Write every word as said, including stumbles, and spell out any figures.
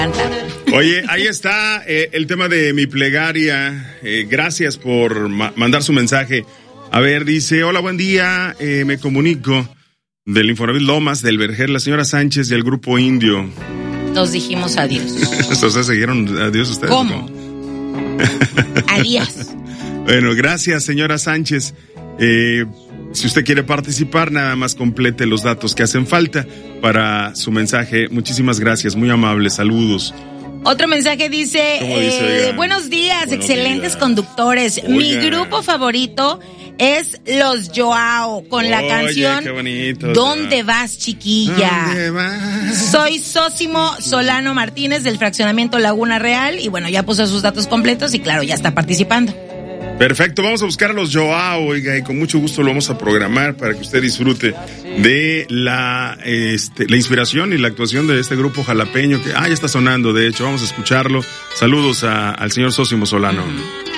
Oye, ahí está eh, el tema de mi plegaria. Eh, gracias por ma- mandar su mensaje. A ver, dice, hola, buen día. Eh, me comunico del Infonavit Lomas, del Verger, la señora Sánchez y el Grupo Indio. Nos dijimos adiós. Entonces se dijeron adiós ustedes. ¿Cómo? Adiós. Bueno, gracias, señora Sánchez. Eh, si usted quiere participar, nada más complete los datos que hacen falta para su mensaje. Muchísimas gracias, muy amables, saludos. Otro mensaje dice, dice eh, buenos días, buenos excelentes días. conductores. Oiga. Mi grupo favorito es Los Joao, con la Oye, canción qué bonito, ¿Dónde vas, chiquilla? ¿Dónde vas? Soy Sósimo Solano Martínez del fraccionamiento Laguna Real y bueno, ya puso sus datos completos y claro, ya está participando. Perfecto, vamos a buscar a los Joao, oiga, y con mucho gusto lo vamos a programar para que usted disfrute de la este, la inspiración y la actuación de este grupo jalapeño que ah, ya está sonando, de hecho, vamos a escucharlo. Saludos a, al señor Sósimo Solano. Uh-huh.